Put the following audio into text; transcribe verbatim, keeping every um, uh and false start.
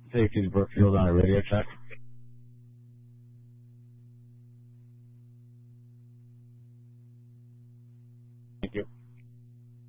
Safety to Brookfield on a radio check. Thank you.